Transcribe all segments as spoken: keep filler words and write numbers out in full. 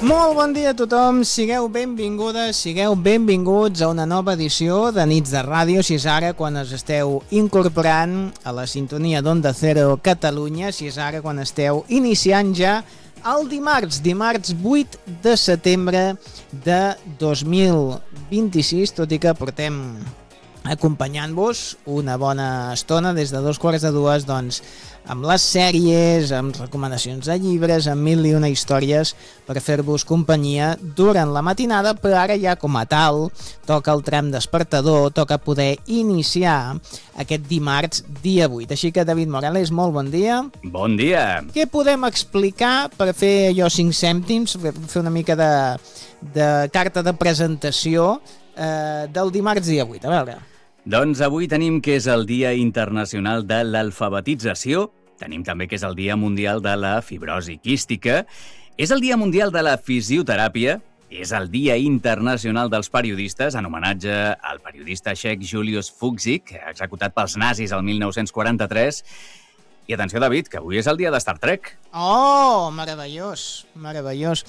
Molt bon dia a tothom, sigueu benvingudes, sigueu benvinguts a una nova edició de Nits de Ràdio, si és ara quan us esteu incorporant a la sintonia d'Onda Cero Catalunya, si és ara quan esteu iniciant ja el dimarts, dimarts vuit de setembre de dos mil vint-i-sis, tot i que portem acompanyant-vos una bona estona des de dos quarts de dues, doncs, amb les sèries, amb recomanacions de llibres, amb mil i una històries per fer-vos companyia durant la matinada, però ara ja com a tal toca el tram despertador, toca poder iniciar aquest dimarts dia vuit. Així que, David Morales, molt bon dia. Bon dia. Què podem explicar per fer allò cinc cèntims, fer una mica de, de carta de presentació eh, del dimarts dia vuit? A veure... Doncs avui tenim que és el Dia Internacional de l'Alfabetització, tenim també que és el Dia Mundial de la Fibrosi Quística, és el Dia Mundial de la Fisioteràpia, és el Dia Internacional dels Periodistes, en homenatge al periodista txec Julius Fučík, executat pels nazis el mil nou-cents quaranta-tres. I atenció, David, que avui és el dia de Star Trek. Oh, meravellós, meravellós.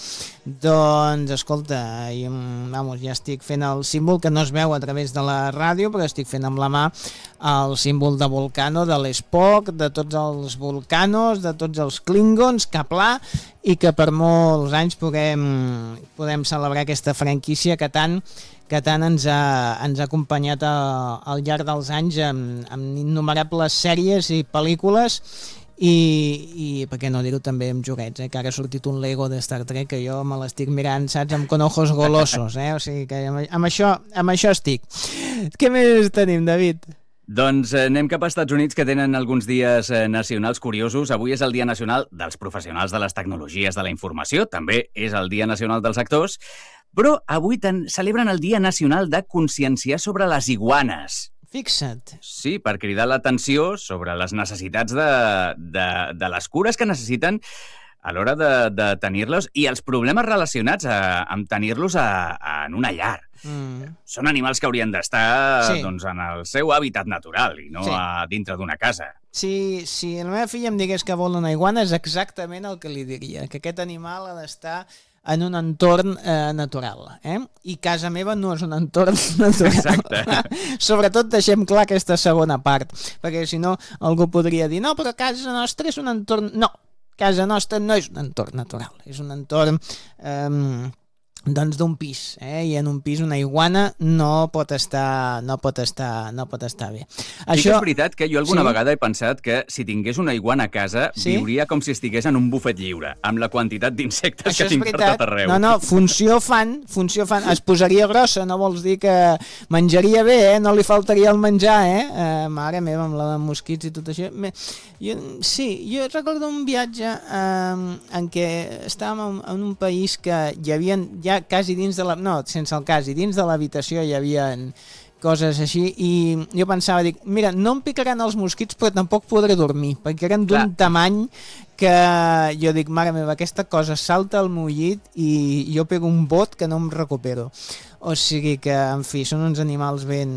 Doncs, escolta, i, vamos, ja estic fent el símbol que no es veu a través de la ràdio, però estic fent amb la mà el símbol de Volcano, de l'Spock, de tots els Volcanos, de tots els Klingons, Kapla, i que per molts anys puguem, podem celebrar aquesta franquícia que tant que tant ens ha, ens ha acompanyat a, al llarg dels anys amb, amb innumerables sèries i pel·lícules i, i per què no dir-ho també amb joguets, eh? Que ara ha sortit un Lego de Star Trek que jo me l'estic mirant, saps, amb conojos golosos, eh? O sigui que amb, amb, això, amb això estic. Què més tenim, David? Doncs eh, anem cap als Estats Units, que tenen alguns dies eh, nacionals curiosos. Avui és el Dia Nacional dels Professionals de les Tecnologies de la Informació, també és el Dia Nacional dels Actors, però avui ten, celebren el Dia Nacional de conscienciar sobre les iguanes. Fixa't. Sí, per cridar l'atenció sobre les necessitats de, de, de les cures que necessiten a l'hora de, de tenir-los i els problemes relacionats a, amb tenir-los a, a, en una llar. Mm. Són animals que haurien d'estar sí. doncs, en el seu hàbitat natural i no sí. a dintre d'una casa. Si, si la meva filla em digués que vol una iguana és exactament el que li diria, que aquest animal ha d'estar en un entorn eh, natural. Eh? I casa meva no és un entorn natural. Exacte. Sobretot deixem clar aquesta segona part, perquè si no algú podria dir no, però casa nostra és un entorn... No, casa nostra no és un entorn natural, és un entorn... Eh, doncs d'un pis, eh? I en un pis una iguana no pot estar no pot estar, no pot estar bé. Això... Sí que és veritat que jo alguna sí? vegada he pensat que si tingués una iguana a casa sí? viuria com si estigués en un bufet lliure, amb la quantitat d'insectes que tinc per tot arreu. No, no, funció fan, funció fan. Es posaria grossa, no vols dir que menjaria bé, eh? No li faltaria el menjar, eh? eh mare meva, amb la de mosquits i tot això. Jo, sí, jo recordo un viatge eh, en què estàvem en un país que hi havia ja quasi dins de la... No, sense el quasi, dins de l'habitació hi havia coses així i jo pensava, dic, mira, no em picaran els mosquits però tampoc podré dormir, perquè eren d'un tamany que jo dic, mare meva, aquesta cosa salta al meu llit i jo pego un bot que no em recupero. O sigui que, en fi, són uns animals ben...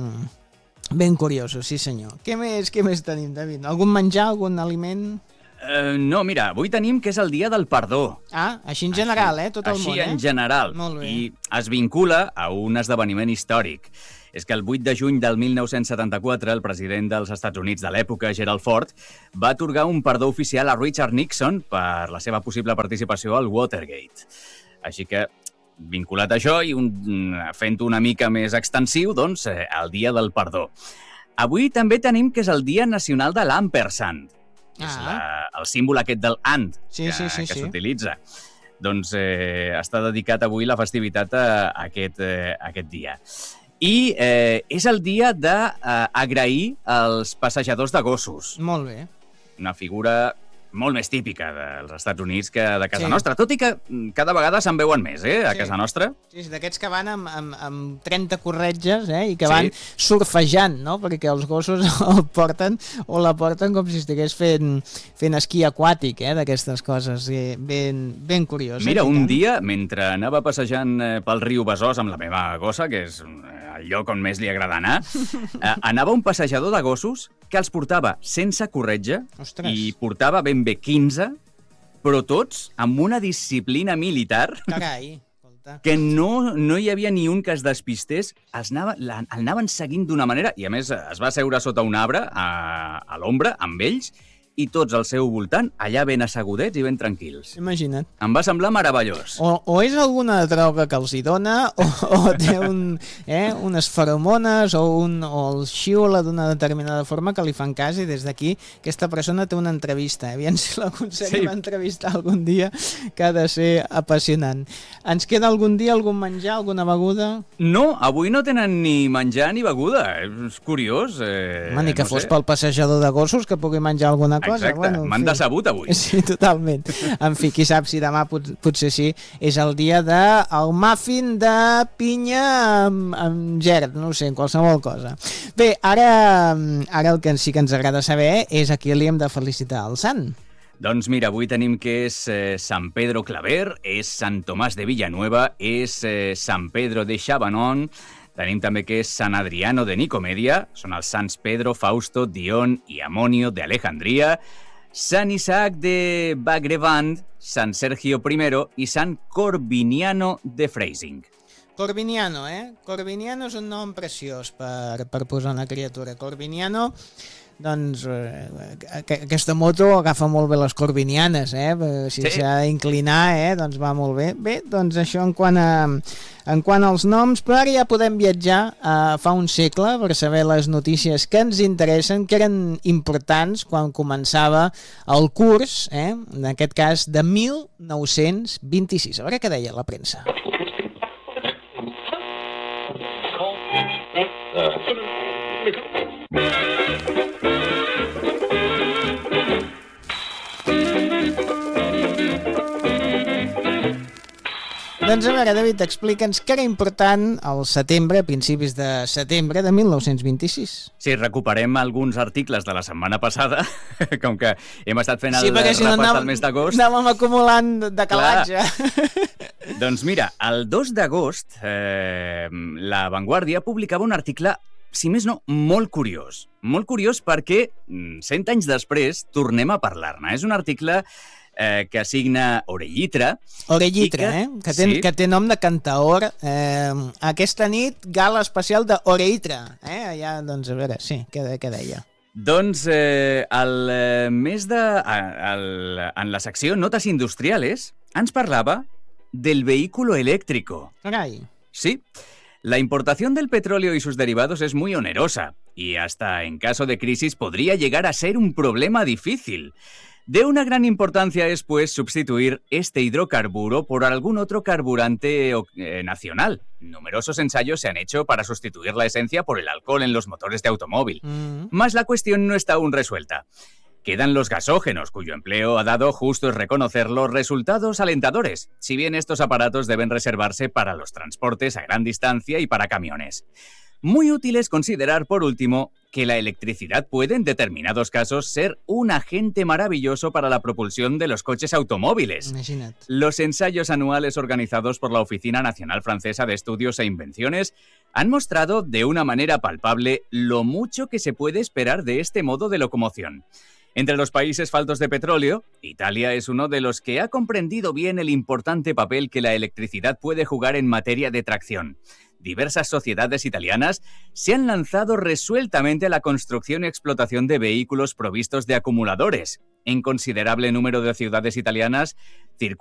ben curiosos, sí senyor. Què més, què més tenim, David? Algun menjar, algun aliment... Uh, no, mira, avui tenim que és el dia del perdó. Ah, així en general, eh? Tot el així món, eh? Així en general. Molt bé. I es vincula a un esdeveniment històric. És que el vuit de juny del mil nou-cents setanta-quatre el president dels Estats Units de l'època, Gerald Ford, va atorgar un perdó oficial a Richard Nixon per la seva possible participació al Watergate. Així que, vinculat a això i un, fent-ho una mica més extensiu, doncs, eh, el dia del perdó. Avui també tenim que és el dia nacional de l'ampersand. Ah. És la, el símbol aquest del and sí, que, sí, sí, que sí. s'utilitza. Doncs eh, està dedicat avui la festivitat a, a, aquest, eh, a aquest dia. I eh, és el dia d'agrair eh, als passejadors de gossos. Molt bé. Una figura molt més típica dels Estats Units que de casa sí. nostra, tot i que cada vegada se'n veuen més, eh, a sí. casa nostra. Sí, sí, d'aquests que van amb, amb, amb trenta corretges, eh, i que van sí. surfejant, no?, perquè els gossos el porten o la porten com si estigués fent, fent esquí aquàtic, eh, d'aquestes coses, sí, ben, ben curiós. Mira, eh, un dia, mentre anava passejant pel riu Besòs amb la meva gossa, que és el lloc on més li agrada anar, eh, anava un passejador de gossos que els portava sense corretja. Ostres. I portava ben bé quinze, però tots amb una disciplina militar... Carai, que no, no hi havia ni un que es despistés, els anava, la, el anaven seguint d'una manera, i a més es va seure sota un arbre, a, a l'ombra, amb ells, i tots al seu voltant, allà ben assegudets i ben tranquils. Imagina't. Em va semblar meravellós. O, o és alguna droga que els hi dona, o, o té un, eh, unes feromones, o, un, o el xiula d'una determinada forma que li fan cas, i des d'aquí aquesta persona té una entrevista. Aviam si l'aconseguim sí. entrevistar algun dia, que ha de ser apassionant. Ens queda algun dia algun menjar, alguna beguda? No, avui no tenen ni menjar ni beguda. És curiós. Eh, Home, ni que no fos sé. pel passejador de gossos que pugui menjar alguna cosa. Exacte, bueno, m'han decebut avui. Sí, totalment. En fi, qui sap si demà pot, potser sí, és el dia del de, muffin de pinya amb, amb gerd, no ho sé, qualsevol cosa. Bé, ara, ara el que sí que ens agrada saber és a qui li hem de felicitar el sant. Doncs mira, avui tenim que és eh, Sant Pedro Claver, és Sant Tomàs de Villanueva, és eh, Sant Pedro de Chabanon, tenim també que és Sant Adriano de Nicomedia, són els Sants Pedro, Fausto, Dion i Amonio de Alejandria, Sant Isaac de Bagrevand, Sant Sergio I i Sant Corbiniano de Freising. Corbiniano, eh? Corbiniano és un nom preciós per, per posar una criatura. Corbiniano, doncs eh, aquesta moto agafa molt bé les corbinianes, eh? Si s'ha sí. d'inclinar, eh? Doncs va molt bé. Bé, doncs això en quant a, en quant als noms, però ara ja podem viatjar a fa un segle per saber les notícies que ens interessen, que eren importants quan començava el curs, eh? En aquest cas de mil nou-cents vint-i-sis. A veure què deia la premsa. Doncs a veure, David, explica'ns què era important al setembre, a principis de setembre de mil nou-cents vint-i-sis. Sí, recuperem alguns articles de la setmana passada, com que hem estat fent el sí, repàs si no anàvem, del mes d'agost. Anàvem acumulant decalatge. Doncs mira, el dos d'agost, eh, La Vanguardia publicava un article, si més no, molt curiós. Molt curiós perquè, cent anys després, tornem a parlar-ne. És un article eh, que assigna Orellitra. Orellitra, que, eh? Que té, sí. que té nom de cantaor. Eh, aquesta nit, gala especial d'Orellitra. Eh? Allà, doncs, a veure, sí, què, què deia? Doncs eh, el eh, mes de... El, en la secció Notes Industriales ens parlava del vehículo eléctrico. Carai. Sí. La importación del petróleo y sus derivados es muy onerosa y hasta en caso de crisis podría llegar a ser un problema difícil. De una gran importancia es, pues, sustituir este hidrocarburo por algún otro carburante eh, nacional. Numerosos ensayos se han hecho para sustituir la esencia por el alcohol en los motores de automóvil. Mm. Mas la cuestión no está aún resuelta. Quedan los gasógenos, cuyo empleo ha dado, justo es reconocerlo, resultados alentadores, si bien estos aparatos deben reservarse para los transportes a gran distancia y para camiones. Muy útil es considerar, por último, que la electricidad puede, en determinados casos, ser un agente maravilloso para la propulsión de los coches automóviles. Imagina't. Los ensayos anuales organizados por la Oficina Nacional Francesa de Estudios e Invenciones han mostrado de una manera palpable lo mucho que se puede esperar de este modo de locomoción. Entre los países faltos de petróleo, Italia es uno de los que ha comprendido bien el importante papel que la electricidad puede jugar en materia de tracción. Diversas sociedades italianas se han lanzado resueltamente a la construcción y explotación de vehículos provistos de acumuladores. En considerable número de ciudades italianas circulan